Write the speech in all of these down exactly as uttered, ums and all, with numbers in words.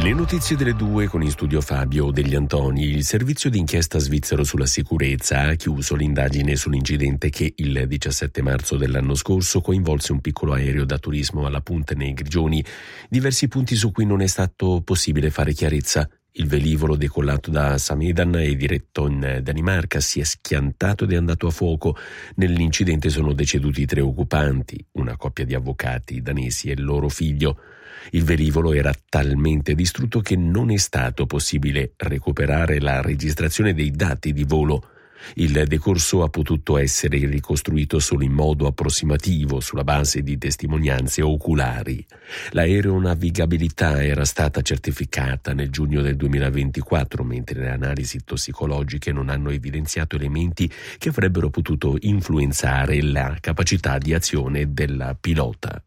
Le notizie delle due con in studio Fabio Degli Antoni. Il servizio d'inchiesta svizzero sulla sicurezza ha chiuso l'indagine sull'incidente che il diciassette marzo dell'anno scorso coinvolse un piccolo aereo da turismo alla Punta nei Grigioni. Diversi punti su cui non è stato possibile fare chiarezza. Il velivolo decollato da Samedan e diretto in Danimarca si è schiantato ed è andato a fuoco. Nell'incidente sono deceduti tre occupanti, una coppia di avvocati danesi e il loro figlio. Il velivolo era talmente distrutto che non è stato possibile recuperare la registrazione dei dati di volo. Il decorso ha potuto essere ricostruito solo in modo approssimativo sulla base di testimonianze oculari. L'aeronavigabilità era stata certificata nel giugno del duemilaventiquattro, mentre le analisi tossicologiche non hanno evidenziato elementi che avrebbero potuto influenzare la capacità di azione del pilota.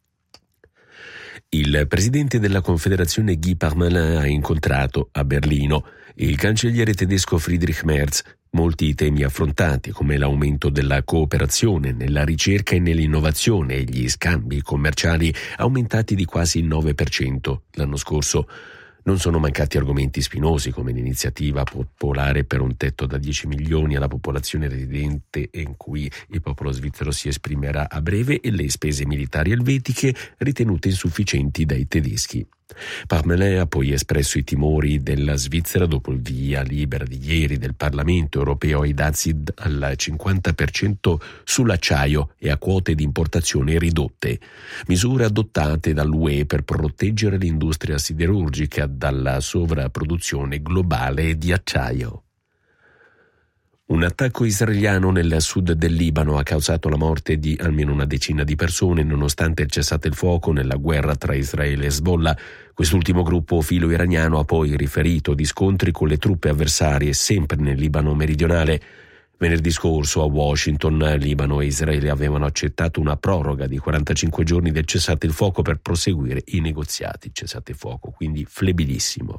Il presidente della Confederazione Guy Parmelin ha incontrato a Berlino il cancelliere tedesco Friedrich Merz. Molti temi affrontati, come l'aumento della cooperazione nella ricerca e nell'innovazione e gli scambi commerciali aumentati di quasi il nove per cento l'anno scorso. Non sono mancati argomenti spinosi come l'iniziativa popolare per un tetto da dieci milioni alla popolazione residente in cui il popolo svizzero si esprimerà a breve e le spese militari elvetiche ritenute insufficienti dai tedeschi. Parmelin ha poi espresso i timori della Svizzera dopo il via libera di ieri del Parlamento europeo ai dazi al cinquanta per cento sull'acciaio e a quote di importazione ridotte, misure adottate dall'U E per proteggere l'industria siderurgica dalla sovrapproduzione globale di acciaio. Un attacco israeliano nel sud del Libano ha causato la morte di almeno una decina di persone, nonostante il cessate il fuoco nella guerra tra Israele e Hezbollah. Quest'ultimo gruppo filo-iraniano ha poi riferito di scontri con le truppe avversarie sempre nel Libano meridionale. Venerdì scorso a Washington, Libano e Israele avevano accettato una proroga di quarantacinque giorni del cessate il fuoco per proseguire i negoziati. Cessate il fuoco, quindi flebbilissimo.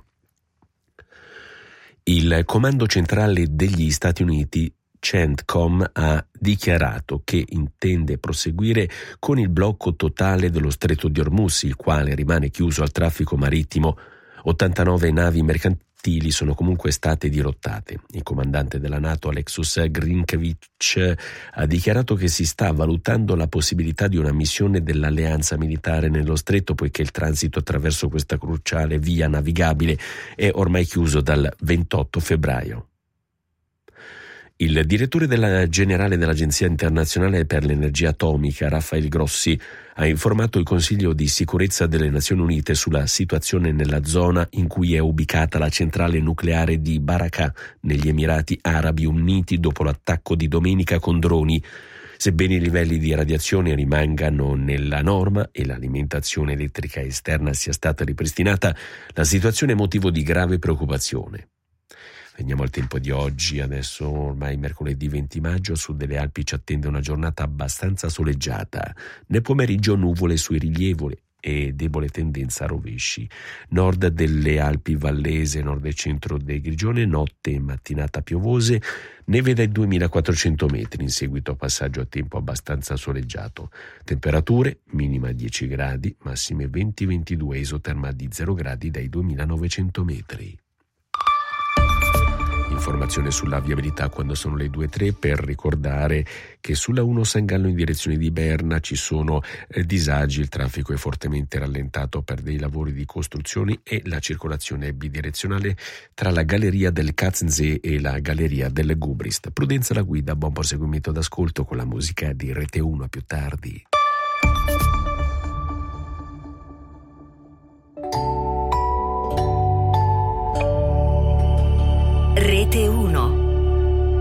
Il Comando Centrale degli Stati Uniti, CENTCOM, ha dichiarato che intende proseguire con il blocco totale dello Stretto di Hormuz, il quale rimane chiuso al traffico marittimo. ottantanove navi mercantili sono comunque state dirottate. Il comandante della NATO, Alexus Grinkevich, ha dichiarato che si sta valutando la possibilità di una missione dell'alleanza militare nello stretto, poiché il transito attraverso questa cruciale via navigabile è ormai chiuso dal ventotto febbraio. Il direttore della generale dell'Agenzia internazionale per l'energia atomica, Rafael Grossi, ha informato il Consiglio di sicurezza delle Nazioni Unite sulla situazione nella zona in cui è ubicata la centrale nucleare di Barakah, negli Emirati Arabi Uniti, dopo l'attacco di domenica con droni. Sebbene i livelli di radiazione rimangano nella norma e l'alimentazione elettrica esterna sia stata ripristinata, la situazione è motivo di grave preoccupazione. Veniamo al tempo di oggi. Adesso ormai mercoledì venti maggio, a sud delle Alpi ci attende una giornata abbastanza soleggiata. Nel pomeriggio nuvole sui rilievi e debole tendenza a rovesci. Nord delle Alpi Vallese, nord e centro del Grigione, notte e mattinata piovose, neve dai duemilaquattrocento metri in seguito a passaggio a tempo abbastanza soleggiato. Temperature minima dieci gradi, massime venti ventidue, isoterma di zero gradi dai duemilanovecento metri. Informazione sulla viabilità quando sono le due e tre, per ricordare che sulla uno San Gallo in direzione di Berna ci sono eh, disagi, il traffico è fortemente rallentato per dei lavori di costruzioni e la circolazione è bidirezionale tra la galleria del Katzensee e la galleria del Gubrist. Prudenza alla guida, buon proseguimento d'ascolto con la musica di Rete uno. A più tardi.